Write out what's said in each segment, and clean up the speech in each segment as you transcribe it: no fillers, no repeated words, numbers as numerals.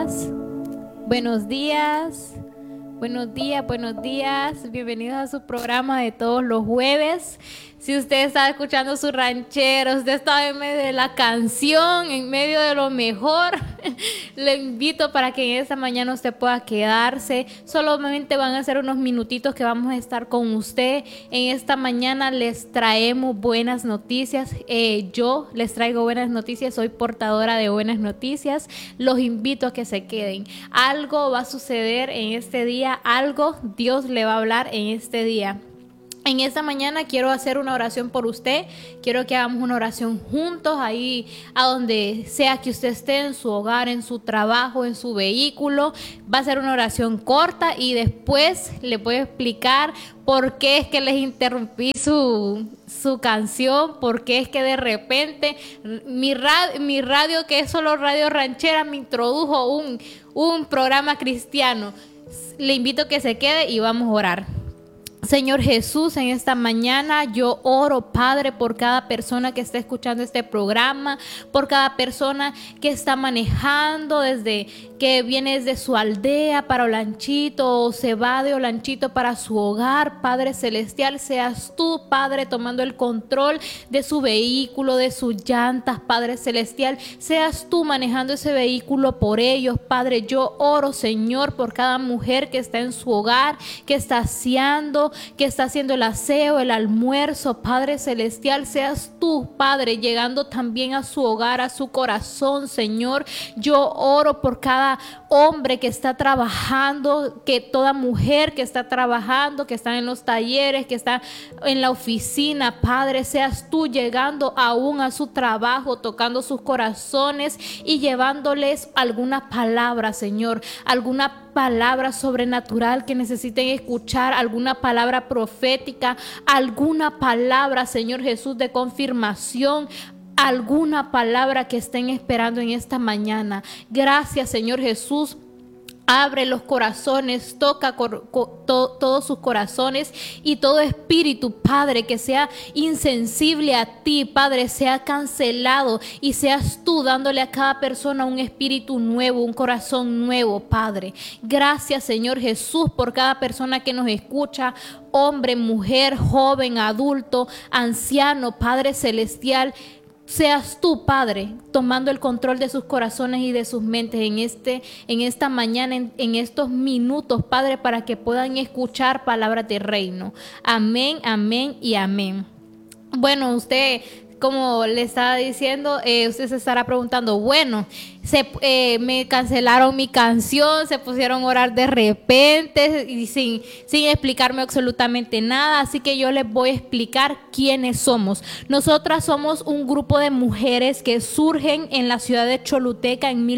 días, buenos días, buenos días, buenos días. Bienvenidos a su programa de todos los jueves. Si usted está escuchando su ranchero, usted está en medio de la canción, en medio de lo mejor, le invito para que en esta mañana usted pueda quedarse. Solamente van a ser unos minutitos que vamos a estar con usted. En esta mañana les traemos buenas noticias. Yo les traigo buenas noticias, soy portadora de buenas noticias. Los invito a que se queden. Algo va a suceder en este día, algo Dios le va a hablar en este día. En esta mañana quiero hacer una oración por usted. Quiero que hagamos una oración juntos ahí a donde sea que usted esté, en su hogar, en su trabajo, en su vehículo. Va a ser una oración corta y después les voy a explicar por qué es que les interrumpí su canción, por qué es que de repente mi radio, que es solo radio ranchera, me introdujo un programa cristiano. Le invito a que se quede y vamos a orar. Señor Jesús, en esta mañana yo oro, Padre, por cada persona que está escuchando este programa, por cada persona que está manejando que viene desde su aldea para Olanchito o se va de Olanchito para su hogar. Padre celestial, seas tú, Padre, tomando el control de su vehículo, de sus llantas, Padre celestial, seas tú manejando ese vehículo por ellos, Padre. Yo oro, Señor, por cada mujer que está en su hogar, que está aseando, que está haciendo el aseo, el almuerzo, Padre celestial, seas tú, Padre, llegando también a su hogar, a su corazón, Señor. Yo oro por cada hombre que está trabajando, que toda mujer que está trabajando, que está en los talleres, que está en la oficina, Padre, seas tú llegando aún a su trabajo, tocando sus corazones y llevándoles alguna palabra, Señor, alguna palabra sobrenatural que necesiten escuchar, alguna palabra profética, alguna palabra, Señor Jesús, de confirmación, alguna palabra que estén esperando en esta mañana. Gracias, Señor Jesús. Abre los corazones, toca todos sus corazones y todo espíritu, Padre, que sea insensible a ti, Padre, sea cancelado y seas tú dándole a cada persona un espíritu nuevo, un corazón nuevo, Padre. Gracias, Señor Jesús, por cada persona que nos escucha, hombre, mujer, joven, adulto, anciano, Padre celestial. Seas tú, Padre, tomando el control de sus corazones y de sus mentes en esta mañana, en estos minutos, Padre, para que puedan escuchar palabras de reino. Amén, amén y amén. Bueno, usted, como le estaba diciendo, usted se estará preguntando, bueno, me cancelaron mi canción, se pusieron a orar de repente y sin explicarme absolutamente nada, así que yo les voy a explicar quiénes somos. Nosotras somos un grupo de mujeres que surgen en la ciudad de Choluteca en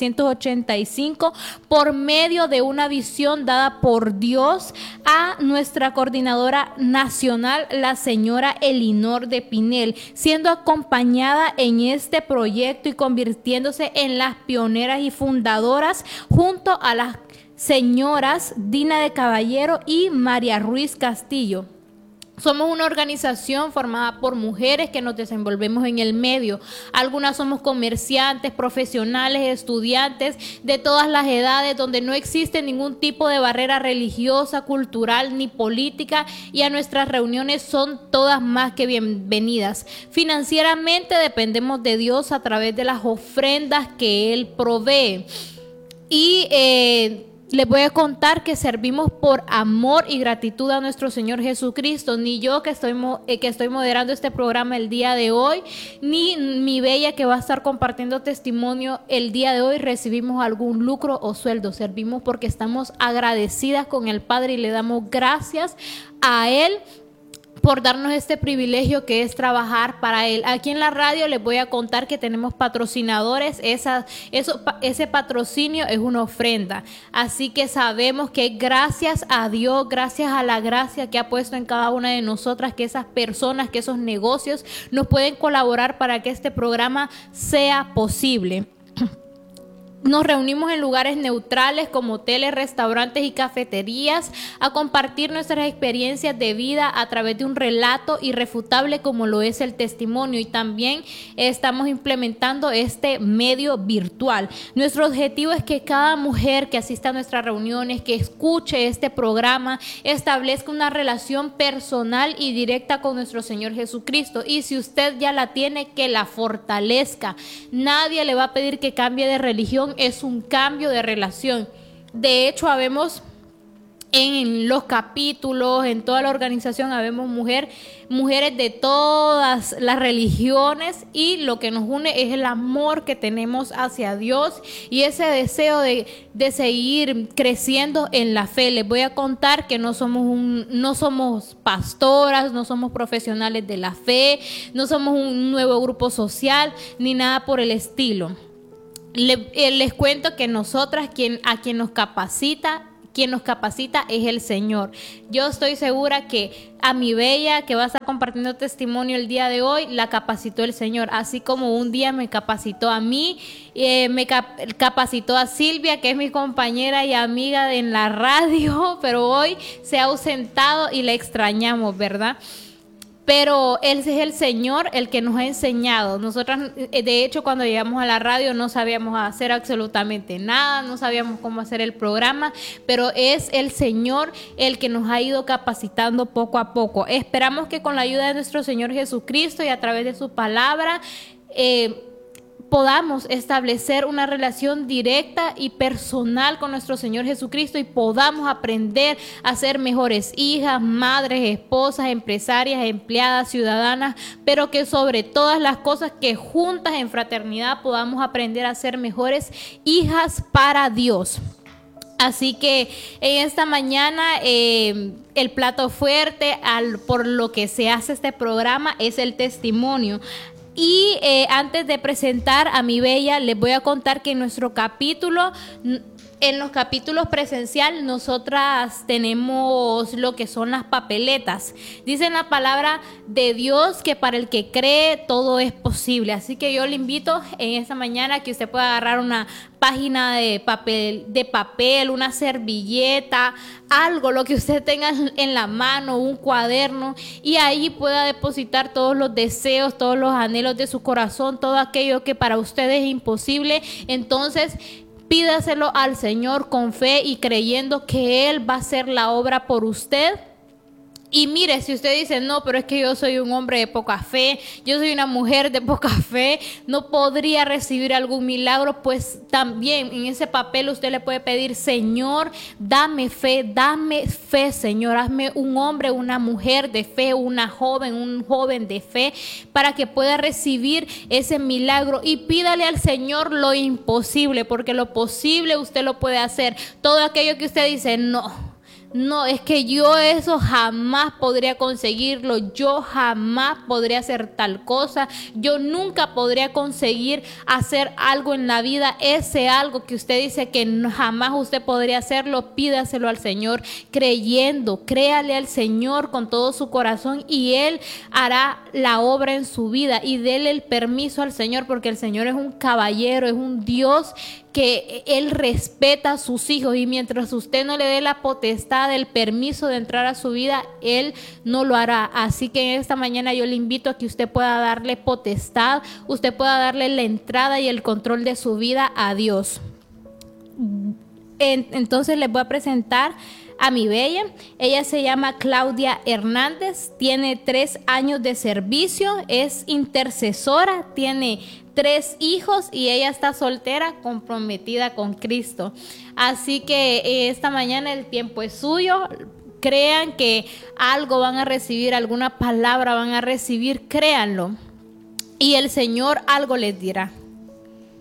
1985 por medio de una visión dada por Dios a nuestra coordinadora nacional, la señora Elinor de Pinel, siendo acompañada en este proyecto y convirtiéndose en las pioneras y fundadoras junto a las señoras Dina de Caballero y María Ruiz Castillo. Somos una organización formada por mujeres que nos desenvolvemos en el medio. Algunas somos comerciantes, profesionales, estudiantes de todas las edades, donde no existe ningún tipo de barrera religiosa, cultural ni política, y a nuestras reuniones son todas más que bienvenidas. Financieramente dependemos de Dios a través de las ofrendas que Él provee. Y les voy a contar que servimos por amor y gratitud a nuestro Señor Jesucristo. Ni yo que estoy moderando este programa el día de hoy, ni mi bella que va a estar compartiendo testimonio el día de hoy recibimos algún lucro o sueldo. Servimos porque estamos agradecidas con el Padre y le damos gracias a Él por darnos este privilegio que es trabajar para Él. Aquí en la radio les voy a contar que tenemos patrocinadores. Ese patrocinio es una ofrenda. Así que sabemos que gracias a Dios, gracias a la gracia que ha puesto en cada una de nosotras, que esas personas, que esos negocios nos pueden colaborar para que este programa sea posible. Nos reunimos en lugares neutrales como hoteles, restaurantes y cafeterías a compartir nuestras experiencias de vida a través de un relato irrefutable como lo es el testimonio, y también estamos implementando este medio virtual. Nuestro objetivo es que cada mujer que asista a nuestras reuniones, que escuche este programa, establezca una relación personal y directa con nuestro Señor Jesucristo, y si usted ya la tiene, que la fortalezca. Nadie le va a pedir que cambie de religión, es un cambio de relación. De hecho, habemos en los capítulos, en toda la organización, habemos mujeres de todas las religiones, y lo que nos une es el amor que tenemos hacia Dios y ese deseo de seguir creciendo en la fe. Les voy a contar que no somos pastoras, no somos profesionales de la fe, no somos un nuevo grupo social, ni nada por el estilo. Les cuento que nosotras, quien nos capacita es el Señor. Yo estoy segura que a mi bella, que va a estar compartiendo testimonio el día de hoy, la capacitó el Señor, así como un día me capacitó a mí, capacitó a Silvia, que es mi compañera y amiga en la radio, pero hoy se ha ausentado y la extrañamos, ¿verdad? Pero Él es el Señor el que nos ha enseñado. Nosotras, de hecho, cuando llegamos a la radio no sabíamos hacer absolutamente nada, no sabíamos cómo hacer el programa, pero es el Señor el que nos ha ido capacitando poco a poco. Esperamos que con la ayuda de nuestro Señor Jesucristo y a través de su palabra, podamos establecer una relación directa y personal con nuestro Señor Jesucristo, y podamos aprender a ser mejores hijas, madres, esposas, empresarias, empleadas, ciudadanas, pero que sobre todas las cosas, que juntas en fraternidad podamos aprender a ser mejores hijas para Dios. Así que en esta mañana el plato fuerte por lo que se hace este programa es el testimonio. Y antes de presentar a mi bella, les voy a contar que en nuestro capítulo, en los capítulos presencial, nosotras tenemos lo que son las papeletas. Dice en la palabra de Dios que para el que cree todo es posible. Así que yo le invito en esta mañana que usted pueda agarrar una página de papel, una servilleta, algo, lo que usted tenga en la mano, un cuaderno, y ahí pueda depositar todos los deseos, todos los anhelos de su corazón, todo aquello que para usted es imposible. Entonces, pídaselo al Señor con fe y creyendo que Él va a hacer la obra por usted. Y mire, si usted dice, no, pero es que yo soy un hombre de poca fe, yo soy una mujer de poca fe, no podría recibir algún milagro, pues también en ese papel usted le puede pedir, Señor, dame fe, Señor, hazme un hombre, una mujer de fe, un joven de fe, para que pueda recibir ese milagro. Y pídale al Señor lo imposible, porque lo posible usted lo puede hacer. Todo aquello que usted dice, no, es que yo eso jamás podría conseguirlo, yo jamás podría hacer tal cosa, yo nunca podría conseguir hacer algo en la vida. Ese algo que usted dice que jamás usted podría hacerlo, pídaselo al Señor creyendo, créale al Señor con todo su corazón y Él hará la obra en su vida. Y déle el permiso al Señor, porque el Señor es un caballero, es un Dios que Él respeta a sus hijos, y mientras usted no le dé la potestad, el permiso de entrar a su vida, Él no lo hará. Así que en esta mañana yo le invito a que usted pueda darle potestad, usted pueda darle la entrada y el control de su vida a Dios. Entonces les voy a presentar a mi bella. Ella se llama Claudia Hernández, tiene 3 años de servicio, es intercesora, tiene 3 hijos y ella está soltera, comprometida con Cristo. Así que esta mañana el tiempo es suyo. Crean que algo van a recibir, alguna palabra van a recibir, créanlo. Y el Señor algo les dirá.